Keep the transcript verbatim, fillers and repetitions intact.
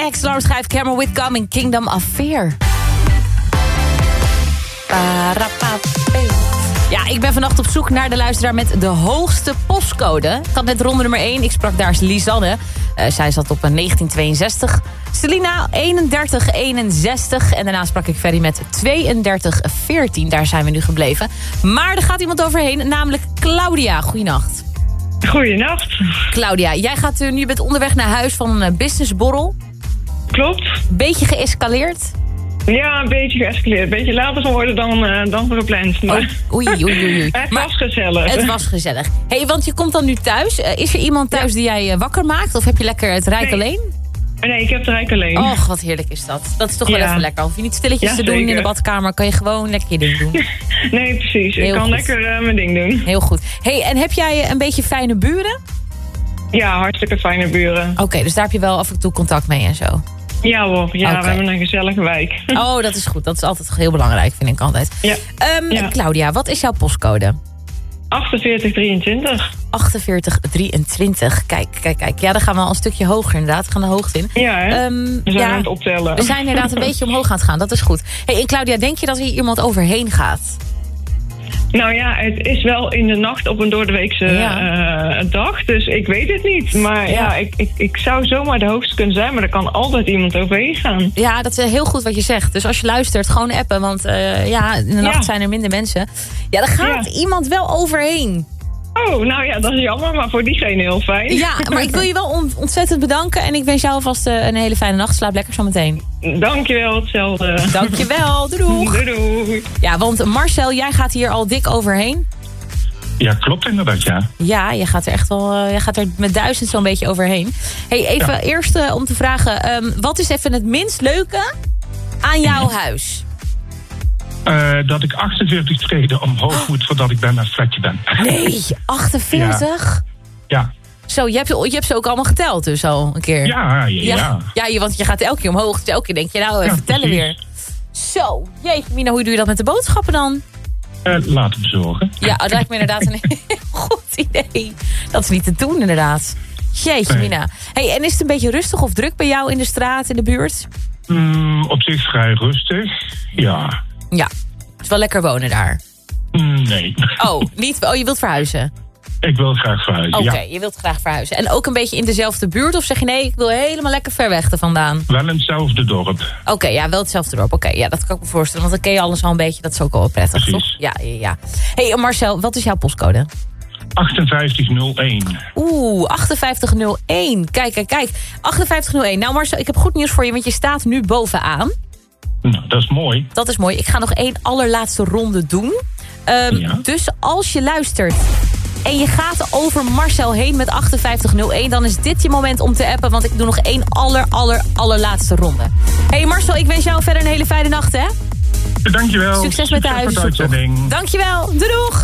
X, Lars schrijft Camera with Coming, Kingdom of Fear. Ja, ik ben vannacht op zoek naar de luisteraar met de hoogste postcode. Ik had net ronde nummer één. Ik sprak daar Lisanne. Uh, zij zat op een negentien tweeënzestig. Selina eenendertig eenenzestig. En daarna sprak ik Ferry met tweeëndertig veertien. Daar zijn we nu gebleven. Maar er gaat iemand overheen, namelijk Claudia. Goeienacht. Goeienacht. Claudia, jij gaat uh, nu bent onderweg naar huis van een businessborrel. Klopt. Beetje geëscaleerd. Ja, een beetje geëscaleerd. Een beetje later geworden dan, uh, dan gepland. Maar... Oh, oei, oei, oei, oei. Het maar was gezellig. Het was gezellig. Hey, want je komt dan nu thuis. Uh, is er iemand thuis ja. die jij uh, wakker maakt? Of heb je lekker het Rijk nee. alleen? Nee, ik heb het Rijk alleen. Och, wat heerlijk is dat. Dat is toch wel ja. even lekker. Hoef je niet stilletjes ja, te doen zeker. in de badkamer. Kan je gewoon lekker je ding doen. Nee, precies. Heel ik kan goed. lekker uh, mijn ding doen. Heel goed. Hey, en heb jij een beetje fijne buren? Ja, hartstikke fijne buren. Oké, okay, dus daar heb je wel af en toe contact mee en zo. Ja hoor, ja, okay. we hebben een gezellige wijk. Oh, dat is goed. Dat is altijd heel belangrijk, vind ik altijd. Ja. Um, ja. Claudia, wat is jouw postcode? achtenveertig drieëntwintig. achtenveertig drieëntwintig. Kijk, kijk, kijk. Ja, dan gaan we al een stukje hoger inderdaad. We gaan de hoogte in. Ja, hè? Um, we zijn ja, aan het optellen. We zijn inderdaad een beetje omhoog aan het gaan. Dat is goed. Hey, en Claudia, denk je dat hier iemand overheen gaat? Nou ja, het is wel in de nacht op een doordeweekse ja. uh, dag. Dus ik weet het niet. Maar ja, ja ik, ik, ik zou zomaar de hoogste kunnen zijn. Maar er kan altijd iemand overheen gaan. Ja, dat is heel goed wat je zegt. Dus als je luistert, gewoon appen. Want uh, ja, in de nacht ja. zijn er minder mensen. Ja, er gaat ja. iemand wel overheen. Oh, nou ja, dat is jammer, maar voor diegene heel fijn. Ja, maar ik wil je wel on- ontzettend bedanken. En ik wens jou alvast uh, een hele fijne nacht. Slaap lekker zo meteen. Dankjewel, hetzelfde. Dankjewel, doei doei. Doei doei. Ja, want Marcel, jij gaat hier al dik overheen. Ja, klopt inderdaad, ja. Ja, je gaat er echt wel, uh, je gaat er met duizend zo'n beetje overheen. Hey, even ja. eerst uh, om te vragen, um, wat is even het minst leuke aan jouw ja. huis? Uh, dat ik achtenveertig treden omhoog moet voordat ik bij mijn flatje ben. Nee, achtenveertig? Ja. ja. Zo, je hebt, je hebt ze ook allemaal geteld dus al een keer? Ja, ja. Ja, ja je, want je gaat elke keer omhoog. Dus elke keer denk je, nou, even ja, tellen weer. Zo, jeetje Mina, hoe doe je dat met de boodschappen dan? Uh, laten bezorgen. Ja, dat lijkt me inderdaad een heel goed idee. Dat is niet te doen, inderdaad. Jeetje nee. Mina. Hey, en is het een beetje rustig of druk bij jou in de straat, in de buurt? Mm, op zich vrij rustig, ja. Ja, het is wel lekker wonen daar. Mm, nee. Oh, niet, oh, je wilt verhuizen? Ik wil graag verhuizen, Oké, okay, ja. je wilt graag verhuizen. En ook een beetje in dezelfde buurt? Of zeg je nee, ik wil helemaal lekker ver weg er vandaan? Wel in hetzelfde dorp. Oké, okay, ja, wel hetzelfde dorp. Oké, okay, ja, dat kan ik me voorstellen. Want dan ken je alles al een beetje. Dat is ook wel prettig, precies. Toch? Ja, ja, ja. Hey Marcel, wat is jouw postcode? achtenvijftig nul één. Oeh, achtenvijftig nul één. Kijk, kijk, kijk. achtenvijftig nul één. Nou Marcel, ik heb goed nieuws voor je, want je staat nu bovenaan. Nou, dat is mooi. Dat is mooi. Ik ga nog één allerlaatste ronde doen. Um, ja. Dus als je luistert en je gaat over Marcel heen met achtenvijftig nul één... dan is dit je moment om te appen, want ik doe nog één aller, aller, allerlaatste ronde. Hey Marcel, ik wens jou verder een hele fijne nacht, hè? Dankjewel. Succes met de huiszoektocht. Dankjewel. Doei doeg.